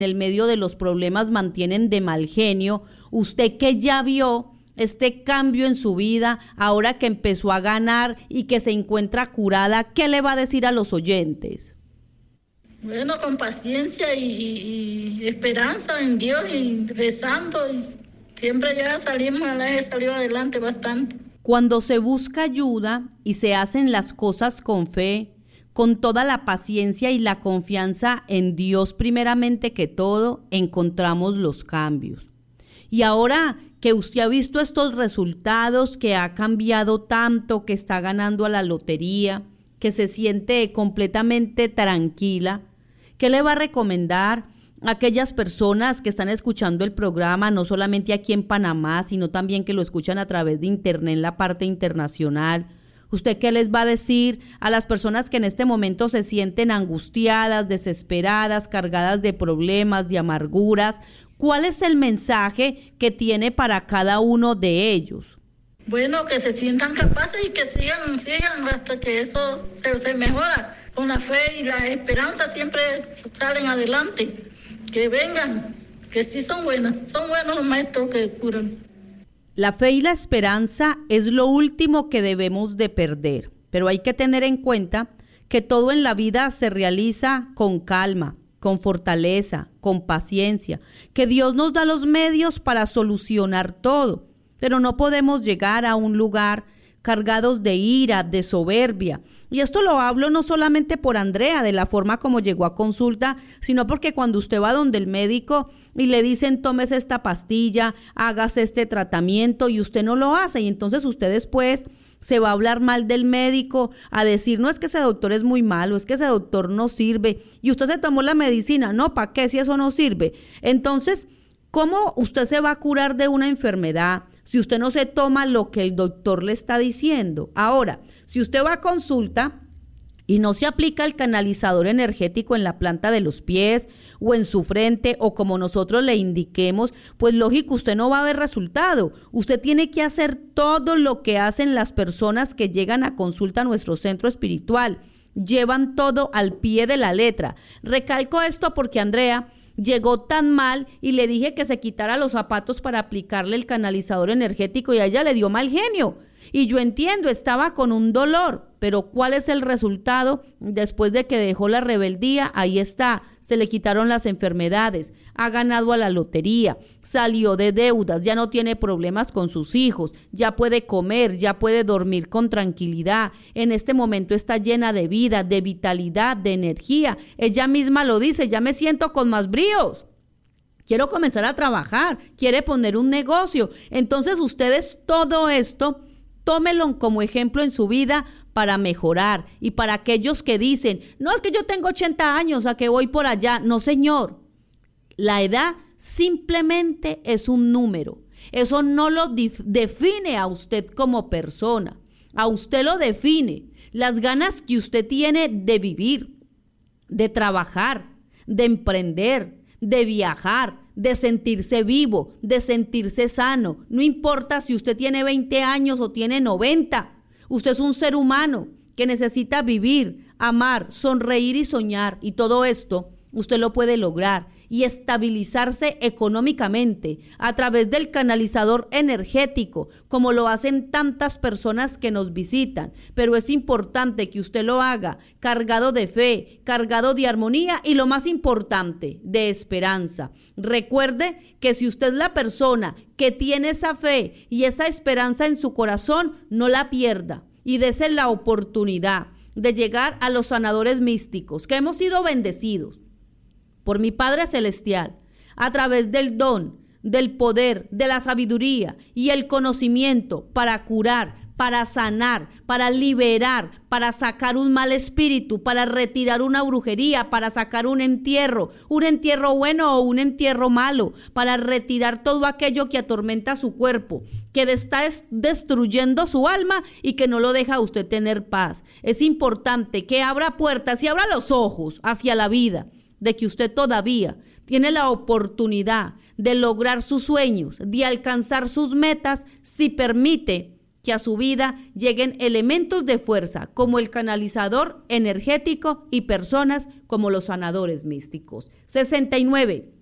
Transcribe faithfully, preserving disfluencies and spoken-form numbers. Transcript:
en el medio de los problemas mantienen de mal genio, usted que ya vio este cambio en su vida, ahora que empezó a ganar y que se encuentra curada, ¿qué le va a decir a los oyentes? Bueno, con paciencia y, y, y esperanza en Dios y rezando, y siempre ya salimos, he salido adelante bastante. Cuando se busca ayuda y se hacen las cosas con fe, con toda la paciencia y la confianza en Dios primeramente que todo, encontramos los cambios. Y ahora que usted ha visto estos resultados, que ha cambiado tanto, que está ganando a la lotería, que se siente completamente tranquila, ¿qué le va a recomendar a aquellas personas que están escuchando el programa, no solamente aquí en Panamá, sino también que lo escuchan a través de internet en la parte internacional? ¿Usted qué les va a decir a las personas que en este momento se sienten angustiadas, desesperadas, cargadas de problemas, de amarguras? ¿Cuál es el mensaje que tiene para cada uno de ellos? Bueno, que se sientan capaces y que sigan, sigan hasta que eso se, se mejora. Con la fe y la esperanza siempre salen adelante. Que vengan, que sí son buenas, son buenos los maestros que curan. La fe y la esperanza es lo último que debemos de perder, pero hay que tener en cuenta que todo en la vida se realiza con calma, con fortaleza, con paciencia, que Dios nos da los medios para solucionar todo, pero no podemos llegar a un lugar cargados de ira, de soberbia. Y esto lo hablo no solamente por Andrea, de la forma como llegó a consulta, sino porque cuando usted va donde el médico y le dicen tómese esta pastilla, hágase este tratamiento y usted no lo hace, y entonces usted después se va a hablar mal del médico, a decir no es que ese doctor es muy malo, es que ese doctor no sirve, y usted se tomó la medicina, no, ¿para qué si eso no sirve? Entonces, ¿cómo usted se va a curar de una enfermedad si usted no se toma lo que el doctor le está diciendo? Ahora, si usted va a consulta y no se aplica el canalizador energético en la planta de los pies o en su frente o como nosotros le indiquemos, pues lógico, usted no va a ver resultado. Usted tiene que hacer todo lo que hacen las personas que llegan a consulta a nuestro centro espiritual. Llevan todo al pie de la letra. Recalco esto porque Andrea llegó tan mal y le dije que se quitara los zapatos para aplicarle el canalizador energético y a ella le dio mal genio. Y yo entiendo, estaba con un dolor, pero ¿cuál es el resultado? Después de que dejó la rebeldía, ahí está, se le quitaron las enfermedades, ha ganado a la lotería, salió de deudas, ya no tiene problemas con sus hijos, ya puede comer, ya puede dormir con tranquilidad, en este momento está llena de vida, de vitalidad, de energía. Ella misma lo dice, ya me siento con más bríos. Quiero comenzar a trabajar, quiere poner un negocio. Entonces ustedes todo esto, tómelo como ejemplo en su vida para mejorar. Y para aquellos que dicen, no es que yo tengo ochenta años, a que voy por allá. No, señor. La edad simplemente es un número. Eso no lo dif- define a usted como persona. A usted lo define las ganas que usted tiene de vivir, de trabajar, de emprender, de viajar, de sentirse vivo, de sentirse sano. No importa si usted tiene veinte años o tiene noventa. Usted es un ser humano que necesita vivir, amar, sonreír y soñar. Y todo esto usted lo puede lograr y estabilizarse económicamente a través del canalizador energético, como lo hacen tantas personas que nos visitan. Pero es importante que usted lo haga cargado de fe, cargado de armonía y lo más importante, de esperanza. Recuerde que si usted es la persona que tiene esa fe y esa esperanza en su corazón, no la pierda y dese la oportunidad de llegar a los sanadores místicos, que hemos sido bendecidos por mi Padre Celestial, a través del don, del poder, de la sabiduría y el conocimiento para curar, para sanar, para liberar, para sacar un mal espíritu, para retirar una brujería, para sacar un entierro, un entierro bueno o un entierro malo, para retirar todo aquello que atormenta su cuerpo, que está destruyendo su alma y que no lo deja a usted tener paz. Es importante que abra puertas y abra los ojos hacia la vida, de que usted todavía tiene la oportunidad de lograr sus sueños, de alcanzar sus metas, si permite que a su vida lleguen elementos de fuerza como el canalizador energético y personas como los sanadores místicos. sesenta y nueve.